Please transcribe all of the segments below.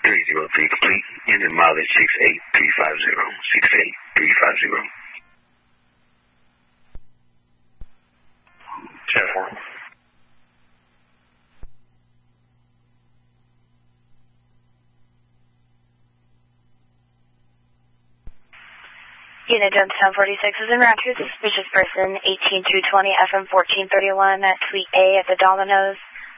303 complete. Unit mileage 68350. 68350. Chef 1. Unit Jonestown 46 is en route to a suspicious person, 18220 FM 1431 at Suite A at the Domino's.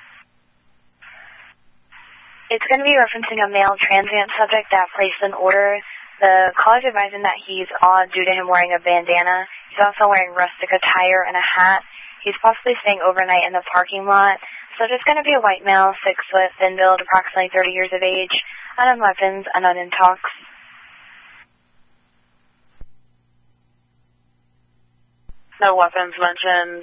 It's going to be referencing a male transient subject that placed an order. The caller is advising that he's odd due to him wearing a bandana. He's also wearing rustic attire and a hat. He's possibly staying overnight in the parking lot. So there's going to be a white male, 6 foot, thin build, approximately 30 years of age, unknown weapons, unknown intox. No weapons mentioned.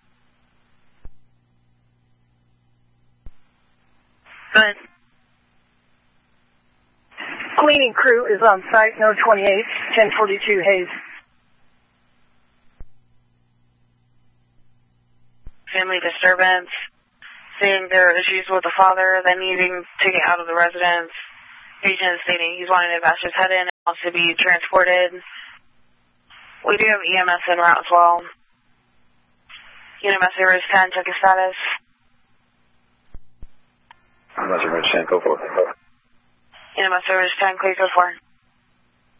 Good. Cleaning crew is on site, no 28, 1042 Hayes. Family disturbance. Seeing there are issues with the father, then needing to get out of the residence. Patient is stating he's wanting to bash his head in and wants to be transported. We do have EMS en route as well. Unit Messenger is 10, check your status. Messenger is 10, go for it. Unit Messenger is 10, clear, go for it.